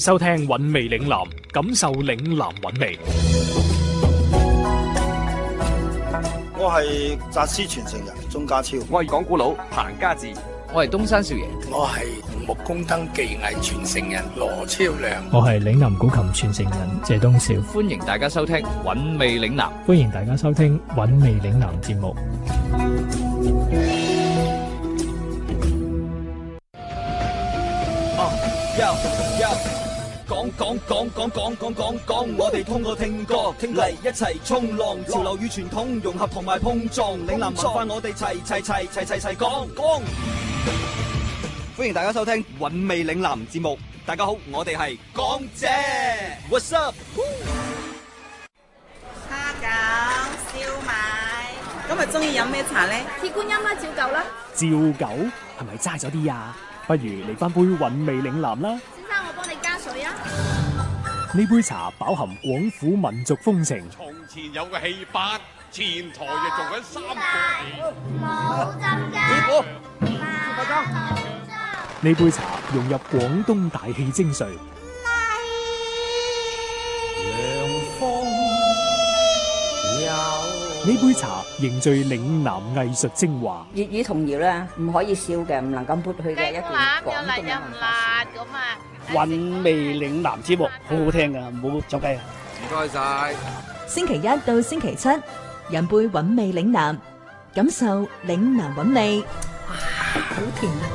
收聽韻味嶺南，感受嶺南韻味。 我係紮師傳承人鐘家超， 我係講古佬彭家志， 我係東山少爺， 我係木工燈技藝傳承人羅超良， 我係嶺南古琴傳承人謝東少。 歡迎大家收聽韻味嶺南， 歡迎大家收聽韻味嶺南節目。 講，我哋通過聽歌嚟一齊衝浪，潮流與傳統融合同埋碰撞，嶺南文化我哋齊講。歡迎大家收聽韻味嶺南節目，大家好，我哋係港姐 ，What's up？ 蝦餃、燒賣，今日中意飲咩茶呢？ 鐵觀音啦，照舊啦。 照舊係咪齋咗啲啊？不如嚟翻杯韻味嶺南啦。 先生，我幫你加水啊。 呢杯茶飽含廣府民族風情。 從前有個戲班，前台就做緊三個戲。 冇浸雞。 呢杯茶融入廣東大戲精髓。呢杯茶凝聚嶺南藝術精華。 粵語童謠咧，唔可以笑嘅，唔能夠抹去嘅一段廣東嘅文化。 韻味嶺南節目好好聽噶，唔好走雞啊！ 唔該晒。 星期一到星期七，飲杯韻味嶺南，感受嶺南韻味。哇，好甜啊！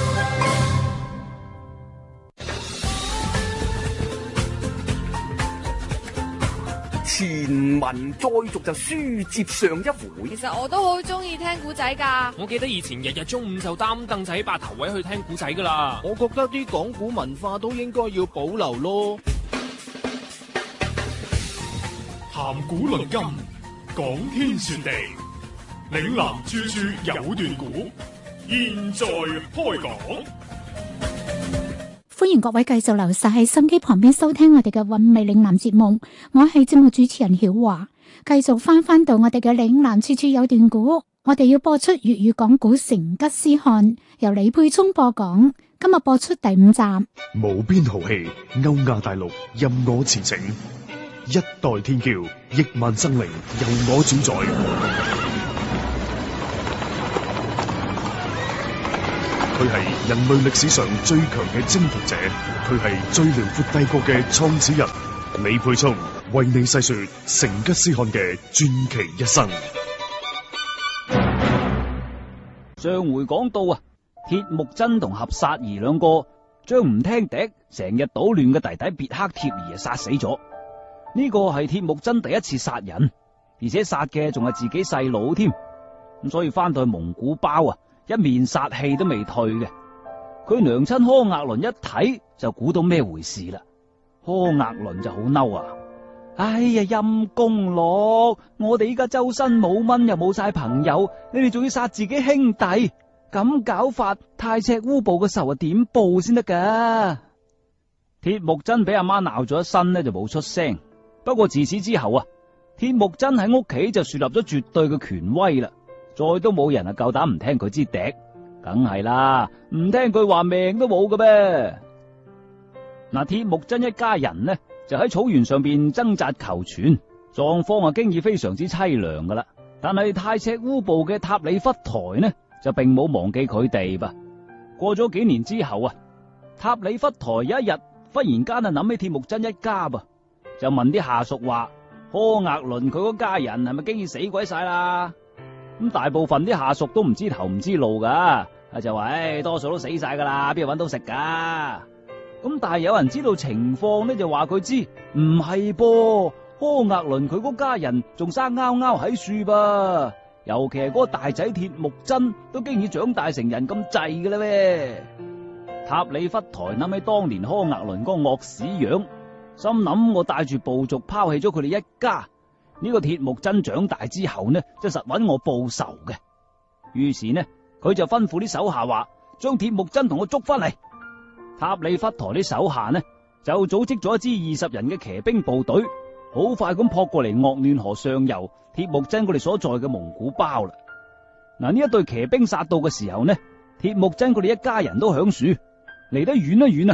前文再續就書接上一回。 其實我都好中意聽古仔噶。 我記得以前日日中午就擔凳仔霸頭位去聽古仔噶啦。 我覺得啲講古文化都應該要保留咯。 談古論今，講天說地，嶺南處處有段古，現在開講。 歡迎各位繼續留晒喺心機旁邊收聽我哋嘅韻味嶺南節目，我係節目主持人曉華，繼續翻到我哋嘅嶺南處處有段古，我哋要播出粵語講古成吉思汗，由李沛聰播講，今日播出第5集。 無邊豪氣，歐亞大陸任我馳騁，一代天驕，億萬生靈由我主宰。佢係人類歷史上最強嘅征服者，佢係最遼闊帝國嘅創始人。李沛聰為你細說成吉思汗嘅傳奇一生。 上回講到啊，鐵木真同合薩兒兩個將唔聽笛、成日搗亂嘅弟弟別克貼兒殺死咗。呢個係鐵木真第一次殺人，而且殺嘅仲係自己細佬添。咁所以翻到去蒙古包啊，一面殺氣都未退嘅。佢娘親柯額倫一睇就估到咩回事啦。柯額倫就好嬲啊！哎呀，陰公咯，我哋依家周身冇蚊又冇晒朋友，你哋仲要殺自己兄弟，咁搞法，太赤烏部嘅仇啊點報先得噶？鐵木真俾阿媽鬧咗一身呢，就冇出聲。不過自此之後啊，鐵木真喺屋企就樹立咗絕對嘅權威啦。再都冇人啊夠膽唔聽佢支笛，梗係啦，唔聽佢話命都冇嘅咩？嗱，鐵木真一家人呢就喺草原上邊掙扎求存，狀況啊經已非常之淒涼噶啦。但係太赤烏部嘅塔里忽台呢就並冇忘記佢哋噃。過咗幾年之後啊，塔里忽台有一日忽然間啊諗起鐵木真一家噃，就問啲下屬話：柯額倫佢嗰家人係咪經已死鬼晒啦？咁大部分啲下屬都唔知頭唔知路噶，就話多數都死晒噶啦，邊度搵到食噶？咁但係有人知道情況呢，就話佢知唔係噃，柯額倫佢嗰家人仲生勾勾喺樹噃，尤其係嗰個大仔鐵木真都經已長大成人咁滯嘅啦咩？塔里忽台諗起當年柯額倫嗰個惡屎樣，心諗我帶住部族拋棄咗佢哋一家。呢個鐵木真長大之後呢，就實揾我報仇嘅。於是呢，佢就吩咐啲手下話，將鐵木真同我捉翻嚟。塔里忽台啲手下呢，就組織咗一支20人嘅騎兵部隊，好快咁撲過嚟鄂暖河上游鐵木真佢哋所在嘅蒙古包啦。嗱，呢一隊騎兵殺到嘅時候呢，鐵木真佢哋一家人都響樹，離得遠一遠啊，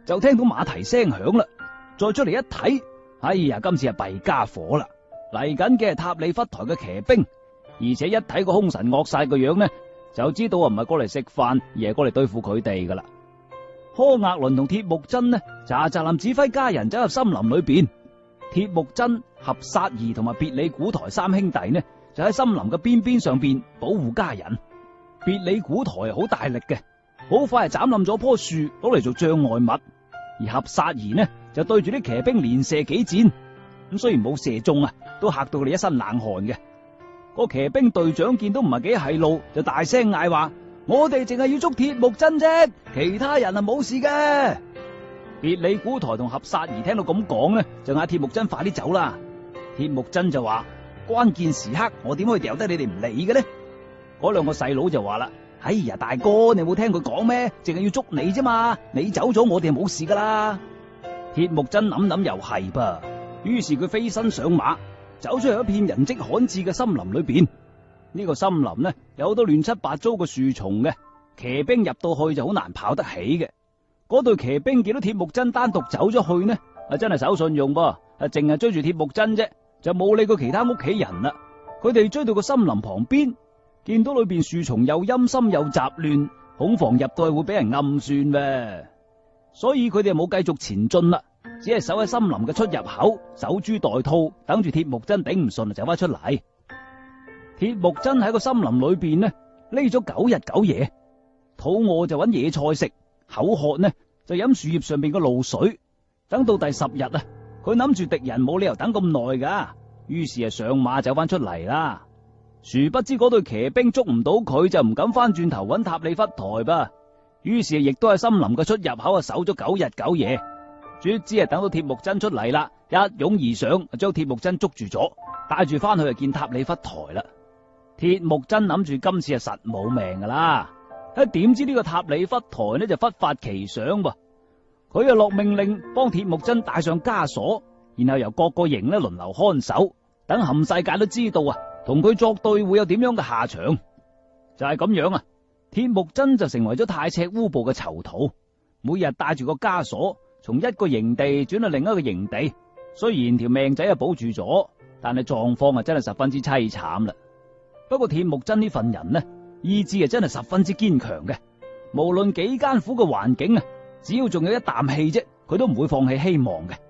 就聽到馬蹄聲響啦。再出嚟一睇，哎呀，今次係弊家伙啦！嚟緊嘅係塔里忽台嘅騎兵，而且一睇個凶神惡煞個樣呢，就知道唔係過嚟食飯，而係過嚟對付佢哋噶啦。柯額倫同鐵木真呢，喳喳林指揮家人走入森林裏邊。鐵木真、合薩兒同埋別里古台三兄弟呢，就喺森林嘅邊邊上邊保護家人。別里古台好大力嘅，好快係斬冧咗棵樹攞嚟做障礙物，而合薩兒呢就對住啲騎兵連射幾箭，咁雖然冇射中啊，都嚇到佢哋一身冷汗嘅。個騎兵隊長見到唔係幾係路，就大聲嗌話：我哋淨係要捉鐵木真啫，其他人係冇事嘅。別里古台同合薩兒聽到咁講呢，就嗌鐵木真快啲走啦。鐵木真就話：關鍵時刻我點可以掉低你哋唔理嘅呢？嗰兩個細佬就話啦：哎呀，大哥，你冇聽佢講咩？淨係要捉你啫嘛，你走咗我哋冇事噶啦。鐵木真諗諗又係噃，於是佢飛身上馬，走出去一片人跡罕至嘅森林裏邊。呢個森林呢，有好多亂七八糟嘅樹叢嘅，騎兵入到去就好難跑得起嘅。嗰隊騎兵見到鐵木真單獨走咗去呢，真係守信用噃，淨係追住鐵木真啫，就冇理過其他屋企人啦。佢哋追到個森林旁邊，見到裏邊樹叢又陰森又雜亂，恐防入到去會俾人暗算咩，所以佢哋冇繼續前進啦，只係守喺森林嘅出入口，守株待兔，等住鐵木真頂唔順就走翻出嚟。鐵木真喺個森林裏邊呢，匿咗9日9夜，肚餓就搵野菜食，口渴呢就飲樹葉上邊嘅露水。等到第10日啊，佢諗住敵人冇理由等咁耐噶，於是啊上馬走翻出嚟啦。殊不知嗰隊騎兵捉唔到佢，就唔敢翻轉頭搵塔里忽台噃，於是亦都喺森林嘅出入口啊守咗9日9夜。卒之啊等到鐵木真出嚟啦，一擁而上將鐵木真捉住咗，帶住翻去就見塔里忽台啦。鐵木真諗住今次係實冇命噶啦，點知呢個塔里忽台呢就忽發奇想噃，佢又落命令幫鐵木真帶上枷鎖，然後由各個營呢輪流看守，等冚世界都知道啊，同佢作對會有點樣嘅下場。就係咁樣啊，鐵木真就成為咗太赤烏部嘅囚徒，每日帶住個枷鎖從一個營地轉去另一個營地，雖然條命仔啊保住咗，但係狀況啊真係十分之淒慘啦。不過鐵木真呢份人呢，意志啊真係十分之堅強嘅，無論幾艱苦嘅環境啊，只要仲有一啖氣啫，佢都唔會放棄希望嘅。